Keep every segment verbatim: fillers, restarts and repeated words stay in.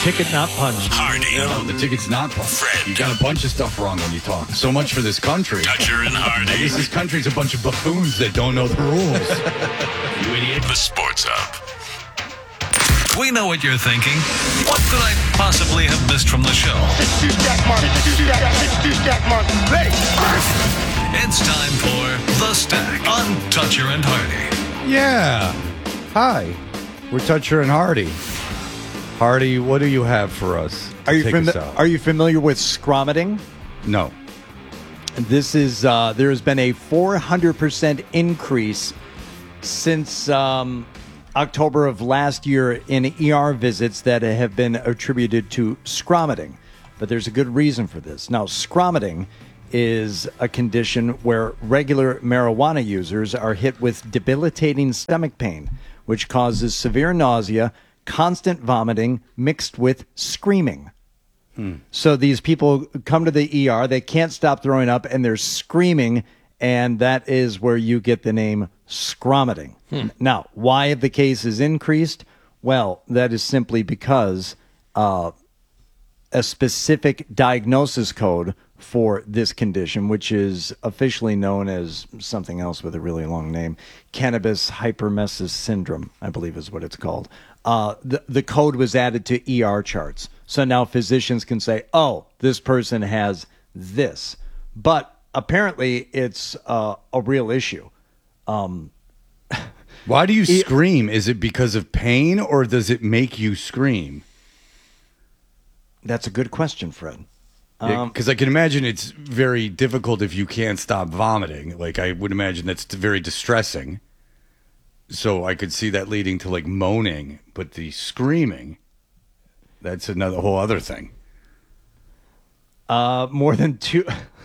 ticket not punched. Hardy. No, the ticket's not punched. Fred. You got a bunch of stuff wrong when you talk. So much for this country. Dutcher and Hardy. I guess this country's a bunch of buffoons that don't know the rules. You idiot. The Sports Hub. We know what you're thinking. What could I possibly have missed from the show? It's time for The Stack on Dutcher and Hardy. Yeah. Hi. We're Dutcher and Hardy. Hardy, what do you have for us? Are you Take fami- us out. Are you familiar with scromiting? No. This is uh, there has been a four hundred percent increase since um, October of last year in E R visits that have been attributed to scromiting. But there's a good reason for this. Now, scromiting is a condition where regular marijuana users are hit with debilitating stomach pain, which causes severe nausea, constant vomiting, mixed with screaming. Hmm. So these people come to the E R, they can't stop throwing up, and they're screaming, and that is where you get the name scromiting. Hmm. Now, why have the cases increased? Well, that is simply because uh, a specific diagnosis code for this condition, which is officially known as something else with a really long name, cannabis hyperemesis syndrome, I believe is what it's called. Uh, the, the code was added to E R charts. So now physicians can say, oh, this person has this. But apparently it's uh, a real issue. Um, Why do you e- scream? Is it because of pain or does it make you scream? That's a good question, Fred. Because um, I can imagine it's very difficult if you can't stop vomiting. Like, I would imagine that's very distressing. So I could see that leading to, like, moaning. But the screaming, that's another whole other thing. Uh, more than two...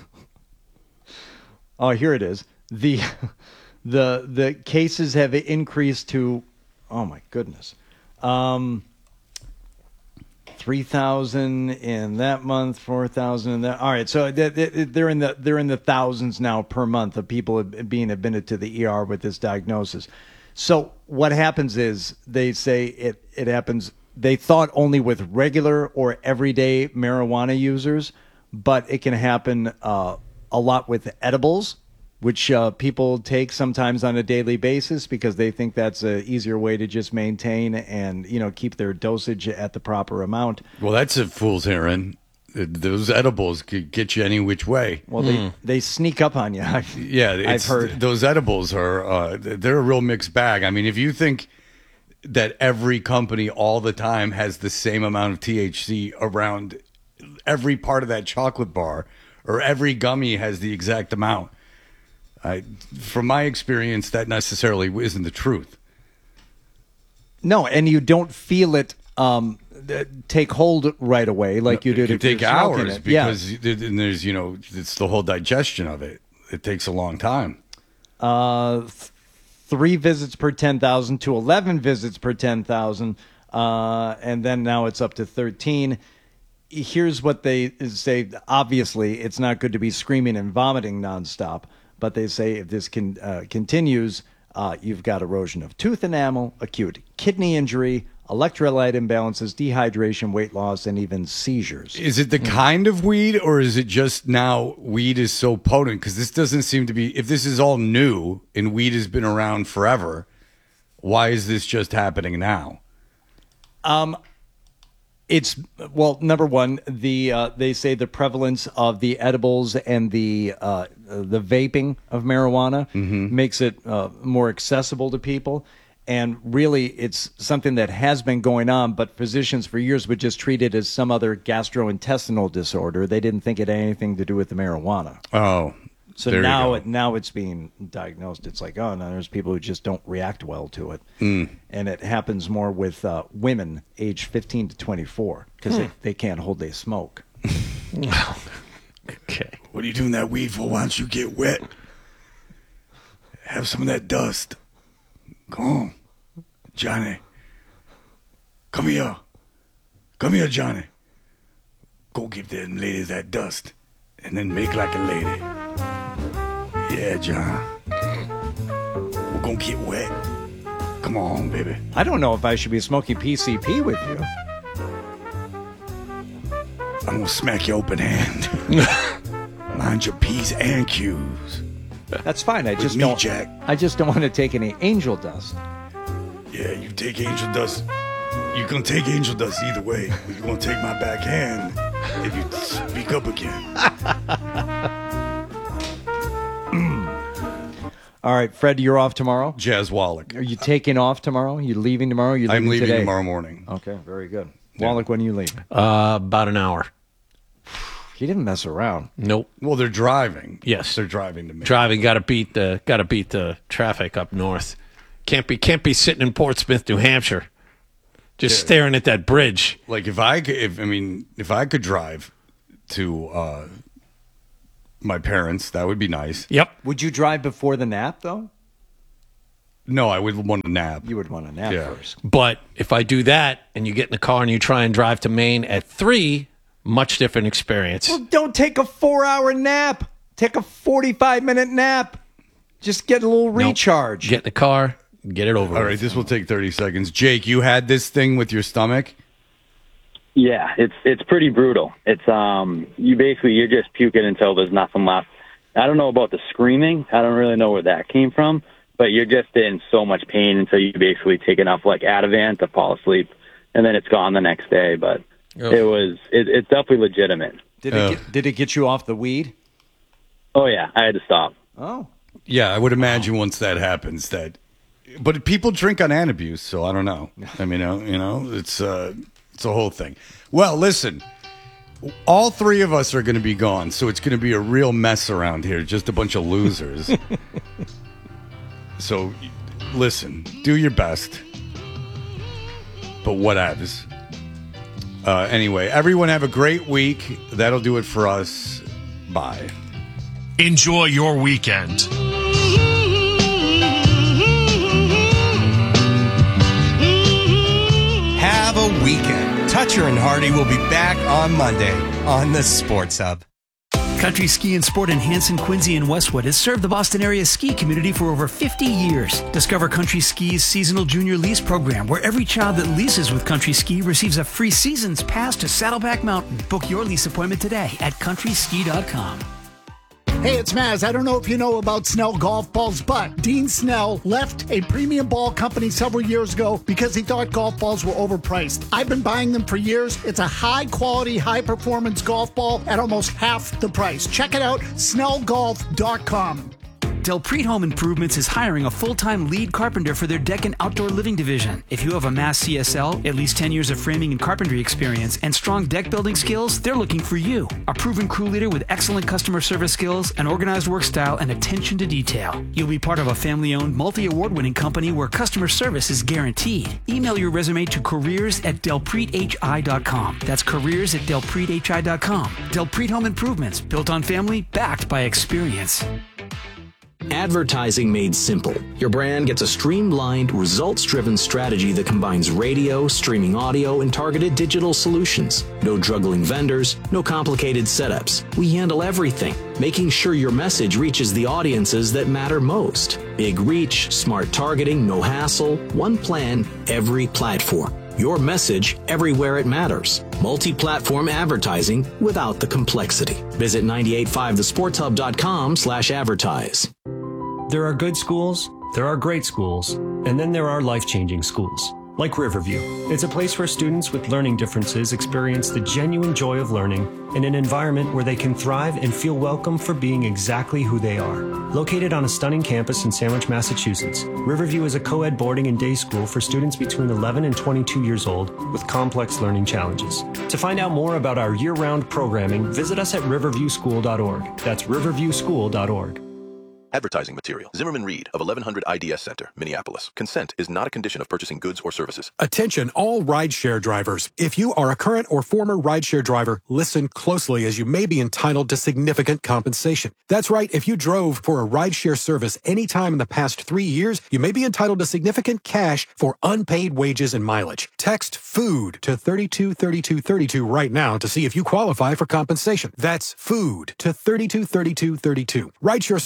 oh, here it is. The, the, the cases have increased to... Oh, my goodness. Um... three thousand in that month, four thousand in that. All right, so they're in the they're in the thousands now per month of people being admitted to the E R with this diagnosis. So what happens is they say it it happens. They thought only with regular or everyday marijuana users, but it can happen uh, a lot with edibles, which uh, people take sometimes on a daily basis because they think that's an easier way to just maintain and, you know, keep their dosage at the proper amount. Well, that's a fool's errand. Those edibles could get you any which way. Well, they, mm. they sneak up on you. yeah, I've heard. Those edibles are, uh, they're a real mixed bag. I mean, if you think that every company all the time has the same amount of T H C around every part of that chocolate bar, or every gummy has the exact amount, I, from my experience, that necessarily isn't the truth. No, and you don't feel it um, take hold right away like you it did. It can if take you're hours it. because yeah. there's, you know, it's the whole digestion of it. It takes a long time. Uh, th- three visits per ten thousand to eleven visits per ten thousand, uh, and then now it's up to thirteen. Here's what they say. Obviously, it's not good to be screaming and vomiting nonstop. But they say if this can, uh, continues, uh, you've got erosion of tooth enamel, acute kidney injury, electrolyte imbalances, dehydration, weight loss, and even seizures. Is it the mm. kind of weed, or is it just now weed is so potent? Because this doesn't seem to be, if this is all new and weed has been around forever, why is this just happening now? Um. It's, well, number one, the uh, they say the prevalence of the edibles and the uh, the vaping of marijuana mm-hmm. makes it uh, more accessible to people. And really, it's something that has been going on, but physicians for years would just treat it as some other gastrointestinal disorder. They didn't think it had anything to do with the marijuana. Oh, So there now you go. it now it's being diagnosed. It's like, oh, no, there's people who just don't react well to it. Mm. And it happens more with uh, women age fifteen to twenty-four because hmm. they, they can't hold their smoke. Okay. What are you doing that weed for? Why don't you get wet? Have some of that dust. Come on, Johnny. Come here. Come here, Johnny. Go give them ladies that dust and then make like a lady. Yeah, John. We're gonna get wet. Come on, baby. I don't know if I should be smoking P C P with you. I'm gonna smack your open hand. Mind your P's and Q's. That's fine. I With just me, don't. Jack. I just don't want to take any angel dust. Yeah, you take angel dust. You're gonna take angel dust either way. You're gonna take my backhand if you speak up again. All right, Fred, you're off tomorrow. Jazz Wallach. Are you taking off tomorrow? You leaving tomorrow? You leaving I'm leaving today? tomorrow morning. Okay, very good. Yeah. Wallach, when are you leaving? Uh, about an hour. He didn't mess around. Nope. Well, they're driving. Yes. They're driving to me. Driving, got to beat the got to beat the traffic up north. Can't be can't be sitting in Portsmouth, New Hampshire, just Yeah. staring at that bridge. Like if I could, if I mean, if I could drive to uh, my parents, that would be nice. Yep. Would you drive before the nap, though? No, I would want to nap. You would want to nap Yeah. first. But if I do that and you get in the car and you try and drive to Maine at three, much different experience. Well, don't take a four-hour nap. Take a forty-five minute nap. Just get a little Nope. recharge. Get in the car, get it over All with. right, this will take thirty seconds. Jake, you had this thing with your stomach? Yeah, it's it's pretty brutal. It's um you basically you're just puking until there's nothing left. I don't know about the screaming. I don't really know where that came from, but you're just in so much pain until you basically take enough like Ativan to fall asleep, and then it's gone the next day. But Oh. it was it, it's definitely legitimate. Did it Uh. get, did it get you off the weed? Oh yeah, I had to stop. Oh, Yeah, I would imagine once that happens that. But people drink on Antabuse, so I don't know. I mean, you know, you know, it's uh, it's a whole thing. Well, listen, all three of us are going to be gone, so it's going to be a real mess around here. Just a bunch of losers. So, listen, do your best. But whatevs. Uh, anyway, everyone have a great week. That'll do it for us. Bye. Enjoy your weekend. Have a weekend. Toucher and Hardy will be back on Monday on the Sports Hub. Country Ski and Sport in Hanson, Quincy, and Westwood has served the Boston area ski community for over fifty years. Discover Country Ski's seasonal junior lease program, where every child that leases with Country Ski receives a free season's pass to Saddleback Mountain. Book your lease appointment today at country ski dot com. Hey, it's Maz. I don't know if you know about Snell golf balls, but Dean Snell left a premium ball company several years ago because he thought golf balls were overpriced. I've been buying them for years. It's a high-quality, high-performance golf ball at almost half the price. Check it out, snell golf dot com. Delpreet Home Improvements is hiring a full-time lead carpenter for their deck and outdoor living division. If you have a Mass C S L, at least ten years of framing and carpentry experience, and strong deck building skills, they're looking for you. A proven crew leader with excellent customer service skills, an organized work style, and attention to detail. You'll be part of a family-owned, multi-award-winning company where customer service is guaranteed. Email your resume to careers at delpreet h i dot com. That's careers at delpreet h i dot com. Delpreet Home Improvements, built on family, backed by experience. Advertising made simple. Your brand gets a streamlined, results-driven strategy that combines radio, streaming audio, and targeted digital solutions. No juggling vendors, no complicated setups. We handle everything, making sure your message reaches the audiences that matter most. Big reach, smart targeting, no hassle, one plan, every platform. Your message everywhere it matters. Multi-platform advertising without the complexity. Visit nine eight five the sports hub dot com slash advertise. There are good schools, there are great schools, and then there are life-changing schools, like Riverview. It's a place where students with learning differences experience the genuine joy of learning in an environment where they can thrive and feel welcome for being exactly who they are. Located on a stunning campus in Sandwich, Massachusetts, Riverview is a co-ed boarding and day school for students between eleven and twenty-two years old with complex learning challenges. To find out more about our year-round programming, visit us at riverview school dot org. That's riverview school dot org. Advertising material. Zimmerman Reed of eleven hundred I D S Center, Minneapolis. Consent is not a condition of purchasing goods or services. Attention all rideshare drivers. If you are a current or former rideshare driver, listen closely as you may be entitled to significant compensation. That's right. If you drove for a rideshare service anytime in the past three years, you may be entitled to significant cash for unpaid wages and mileage. Text FOOD to thirty-two thirty-two thirty-two right now to see if you qualify for compensation. That's FOOD to thirty-two thirty-two thirty-two. Rideshare services may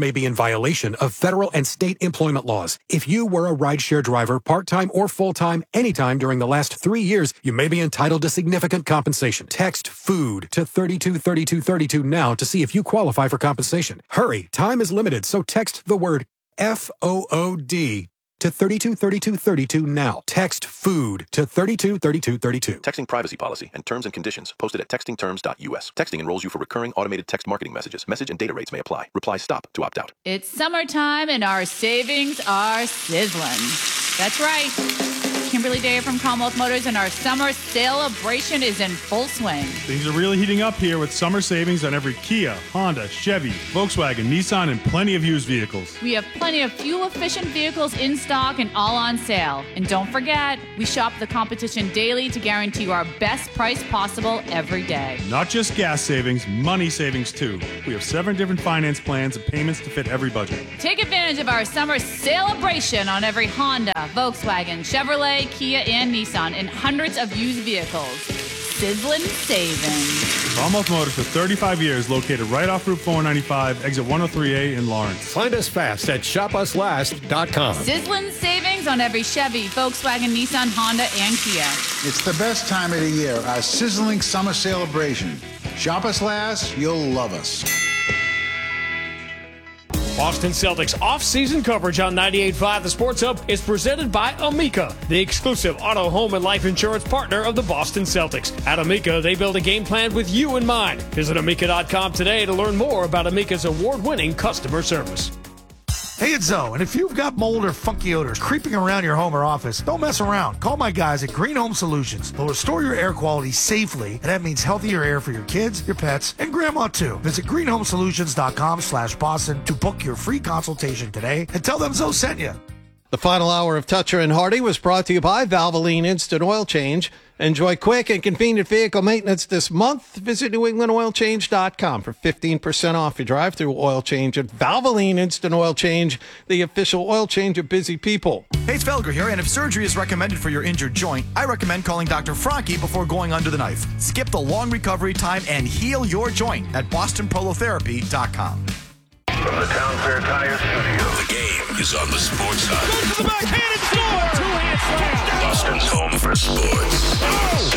may be in violation of federal and state employment laws. If you were a rideshare driver, part-time or full-time, anytime during the last three years, you may be entitled to significant compensation. Text FOOD to thirty-two thirty-two thirty-two now to see if you qualify for compensation. Hurry, time is limited, so text the word F O O D to thirty-two thirty-two thirty-two now. Text FOOD to thirty-two thirty-two thirty-two. Texting privacy policy and terms and conditions posted at texting terms dot U S. Texting enrolls you for recurring automated text marketing messages. Message and data rates may apply. Reply stop to opt out. It's summertime and our savings are sizzling. That's right. Kimberly Day from Commonwealth Motors, and our summer celebration is in full swing. Things are really heating up here with summer savings on every Kia, Honda, Chevy, Volkswagen, Nissan, and plenty of used vehicles. We have plenty of fuel-efficient vehicles in stock and all on sale. And don't forget, we shop the competition daily to guarantee you our best price possible every day. Not just gas savings, money savings too. We have seven different finance plans and payments to fit every budget. Take advantage of our summer celebration on every Honda, Volkswagen, Chevrolet, Kia, and Nissan, and hundreds of used vehicles. Sizzling savings. Commonwealth Motors for thirty-five years, located right off Route four ninety-five, exit one oh three A in Lawrence. Find us fast at shop us last dot com. Sizzling savings on every Chevy, Volkswagen, Nissan, Honda, and Kia. It's the best time of the year, our sizzling summer celebration. Shop us last, you'll love us. Boston Celtics off-season coverage on ninety-eight point five The Sports Hub is presented by Amica, the exclusive auto, home, and life insurance partner of the Boston Celtics. At Amica, they build a game plan with you in mind. Visit amica dot com today to learn more about Amica's award-winning customer service. Hey, it's Zoe, and if you've got mold or funky odors creeping around your home or office, don't mess around. Call my guys at Green Home Solutions. They'll restore your air quality safely, and that means healthier air for your kids, your pets, and grandma too. Visit green home solutions dot com slash Boston to book your free consultation today and tell them Zoe sent you. The final hour of Toucher and Hardy was brought to you by Valvoline Instant Oil Change. Enjoy quick and convenient vehicle maintenance this month. Visit new england oil change dot com for fifteen percent off your drive-through oil change at Valvoline Instant Oil Change, the official oil change of busy people. Hey, it's Felger here, and if surgery is recommended for your injured joint, I recommend calling Doctor Franke before going under the knife. Skip the long recovery time and heal your joint at boston polo therapy dot com. From the Town Fair Tire Studio, the game is on the Sports Hub. Goes to the backhand and score! Two-hand slam! Boston's home for sports. Oh!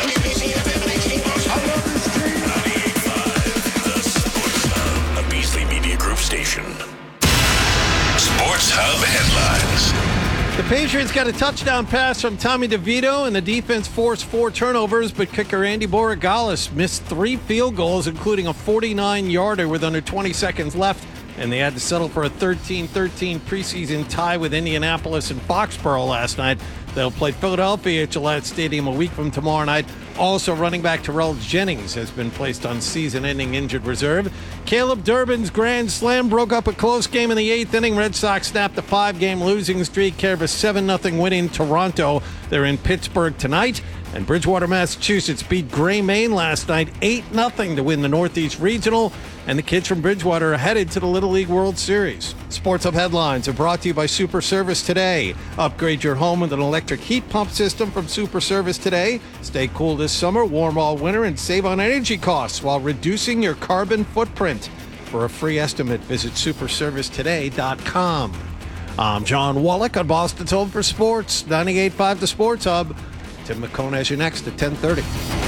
ninety-eight point five, the Sports Hub, a Beasley Media Group station. Sports Hub headlines. The Patriots got a touchdown pass from Tommy DeVito, and the defense forced four turnovers, but kicker Andy Borregales missed three field goals, including a forty-nine-yarder with under twenty seconds left, and they had to settle for a thirteen thirteen preseason tie with Indianapolis and Foxborough last night. They'll play Philadelphia at Gillette Stadium a week from tomorrow night. Also, running back Terrell Jennings has been placed on season-ending injured reserve. Caleb Durbin's grand slam broke up a close game in the eighth inning. Red Sox snapped a five-game losing streak, carried a seven nothing win in Toronto. They're in Pittsburgh tonight. And Bridgewater, Massachusetts beat Gray, Maine last night eight nothing to win the Northeast Regional. And the kids from Bridgewater are headed to the Little League World Series. Sports Hub headlines are brought to you by Super Service Today. Upgrade your home with an electric heat pump system from Super Service Today. Stay cool this summer, warm all winter, and save on energy costs while reducing your carbon footprint. For a free estimate, visit super service today dot com. I'm John Wallach on Boston's Home for Sports, ninety-eight point five The Sports Hub. Tim McCone has you next at ten thirty.